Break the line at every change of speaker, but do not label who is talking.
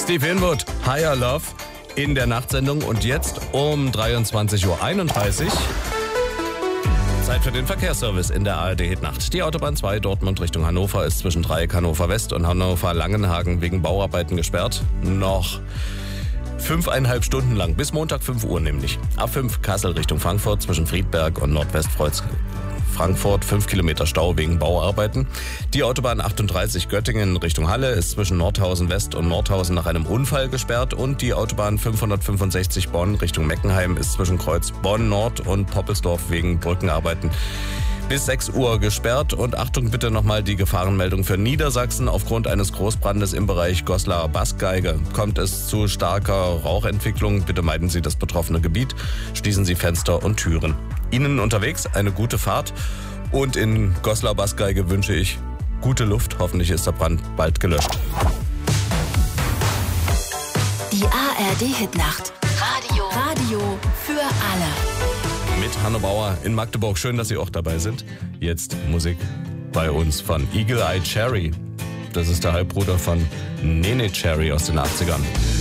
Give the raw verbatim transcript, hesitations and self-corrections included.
Steve Winwood, Higher Love in der Nachtsendung und jetzt um dreiundzwanzig Uhr einunddreißig. Zeit für den Verkehrsservice in der A R D-Hitnacht. Die Autobahn zwei Dortmund Richtung Hannover ist zwischen Dreieck Hannover West und Hannover Langenhagen wegen Bauarbeiten gesperrt. Noch fünfeinhalb Stunden lang, bis Montag fünf Uhr nämlich. A fünf Kassel Richtung Frankfurt zwischen Friedberg und Nordwestfreuz Frankfurt, fünf Kilometer Stau wegen Bauarbeiten. Die Autobahn achtunddreißig Göttingen Richtung Halle ist zwischen Nordhausen West und Nordhausen nach einem Unfall gesperrt und die Autobahn fünfhundertfünfundsechzig Bonn Richtung Meckenheim ist zwischen Kreuz Bonn Nord und Poppelsdorf wegen Brückenarbeiten bis sechs Uhr gesperrt. Und Achtung bitte nochmal die Gefahrenmeldung für Niedersachsen. Aufgrund eines Großbrandes im Bereich Goslar-Bassgeige kommt es zu starker Rauchentwicklung. Bitte meiden Sie das betroffene Gebiet. Schließen Sie Fenster und Türen. Ihnen unterwegs eine gute Fahrt. Und in Goslar-Bassgeige wünsche ich gute Luft. Hoffentlich ist der Brand bald gelöscht.
Die A R D-Hitnacht. Radio. Radio für alle.
Mit Hanno Bauer in Magdeburg. Schön, dass Sie auch dabei sind. Jetzt Musik bei uns von Eagle Eye Cherry. Das ist der Halbbruder von Nene Cherry aus den achtzigern.